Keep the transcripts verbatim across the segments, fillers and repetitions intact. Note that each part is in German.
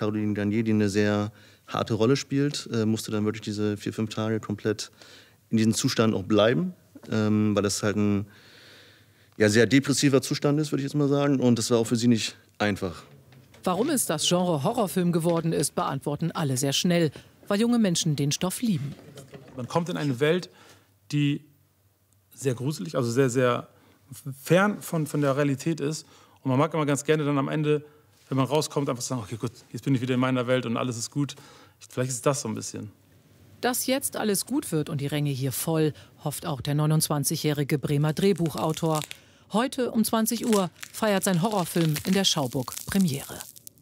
Caroline Garnier, die eine sehr harte Rolle spielt, äh, musste dann wirklich diese vier, fünf Tage komplett in diesem Zustand auch bleiben, ähm, weil das halt ein ja, sehr depressiver Zustand ist, würde ich jetzt mal sagen. Und das war auch für sie nicht einfach. Warum es das Genre Horrorfilm geworden ist, beantworten alle sehr schnell, weil junge Menschen den Stoff lieben. Man kommt in eine Welt, die sehr gruselig, also sehr, sehr fern von, von der Realität ist. Und man mag immer ganz gerne dann am Ende, wenn man rauskommt, einfach sagen, okay, gut, jetzt bin ich wieder in meiner Welt und alles ist gut. Vielleicht ist das so ein bisschen. Dass jetzt alles gut wird und die Ränge hier voll, hofft auch der neunundzwanzigjährige Bremer Drehbuchautor. Heute um zwanzig Uhr feiert sein Horrorfilm in der Schauburg Premiere.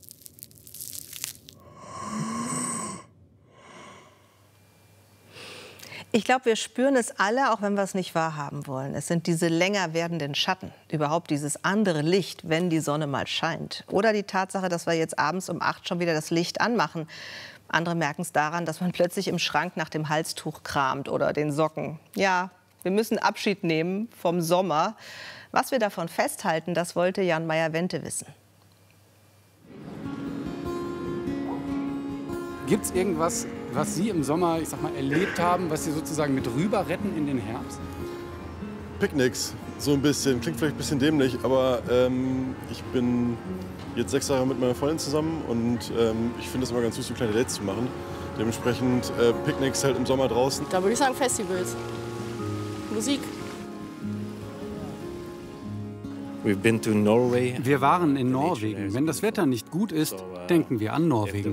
Ich glaube, wir spüren es alle, auch wenn wir es nicht wahrhaben wollen. Es sind diese länger werdenden Schatten, überhaupt dieses andere Licht, wenn die Sonne mal scheint. Oder die Tatsache, dass wir jetzt abends um acht schon wieder das Licht anmachen. Andere merken es daran, dass man plötzlich im Schrank nach dem Halstuch kramt oder den Socken. Ja, wir müssen Abschied nehmen vom Sommer. Was wir davon festhalten, das wollte Jan Meyer-Wente wissen. Gibt es irgendwas, was Sie im Sommer, ich sag mal, erlebt haben, was Sie sozusagen mit rüber retten in den Herbst? Picknicks, so ein bisschen. Klingt vielleicht ein bisschen dämlich, aber ähm, ich bin jetzt sechs Jahre mit meiner Freundin zusammen und ähm, ich finde es immer ganz süß, so kleine Dates zu machen. Dementsprechend äh, Picknicks halt im Sommer draußen. Da würde ich sagen Festivals. Musik. Wir waren in Norwegen. Wenn das Wetter nicht gut ist, denken wir an Norwegen.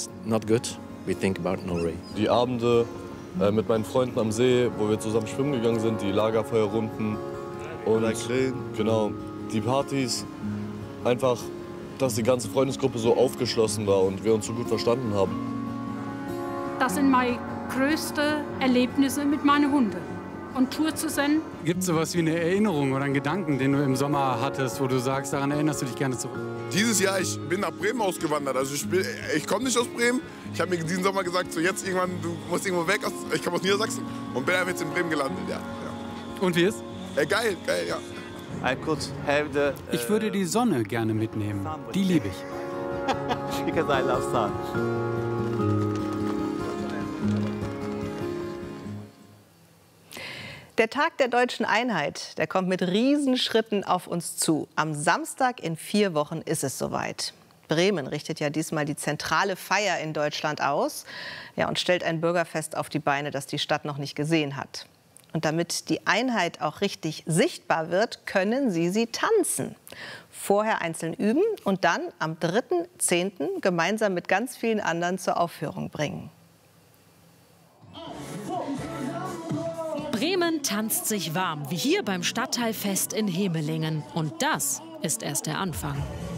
Die Abende äh, mit meinen Freunden am See, wo wir zusammen schwimmen gegangen sind, die Lagerfeuerrunden und genau, die Partys. Einfach, dass die ganze Freundesgruppe so aufgeschlossen war und wir uns so gut verstanden haben. Das sind meine größten Erlebnisse mit meinen Hunden. Und Tour zu sein. Gibt es sowas wie eine Erinnerung oder einen Gedanken, den du im Sommer hattest, wo du sagst, daran erinnerst du dich gerne zurück? Dieses Jahr, ich bin nach Bremen ausgewandert. Also ich, ich komme nicht aus Bremen. Ich habe mir diesen Sommer gesagt, so jetzt irgendwann, du musst irgendwo weg. Aus, ich komme aus Niedersachsen und bin einfach jetzt in Bremen gelandet. Ja, ja. Und wie ist? Äh, geil, geil, ja. Ich würde die Sonne gerne mitnehmen. Die liebe ich. Der Tag der deutschen Einheit, der kommt mit Riesenschritten auf uns zu. Am Samstag in vier Wochen ist es soweit. Bremen richtet ja diesmal die zentrale Feier in Deutschland aus, ja, und stellt ein Bürgerfest auf die Beine, das die Stadt noch nicht gesehen hat. Und damit die Einheit auch richtig sichtbar wird, können Sie sie tanzen. Vorher einzeln üben und dann am dritten zehnten gemeinsam mit ganz vielen anderen zur Aufführung bringen. Bremen tanzt sich warm, wie hier beim Stadtteilfest in Hemelingen. Und das ist erst der Anfang.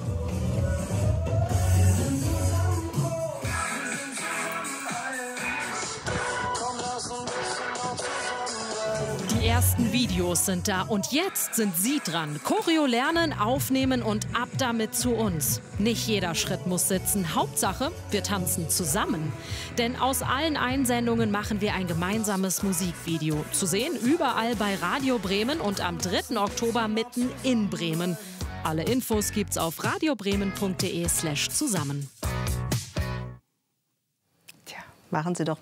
Die ersten Videos sind da und jetzt sind Sie dran. Choreo lernen, aufnehmen und ab damit zu uns. Nicht jeder Schritt muss sitzen. Hauptsache, wir tanzen zusammen. Denn aus allen Einsendungen machen wir ein gemeinsames Musikvideo. Zu sehen überall bei Radio Bremen und am dritten Oktober mitten in Bremen. Alle Infos gibt's auf radiobremen punkt de slash zusammen. Tja, machen Sie doch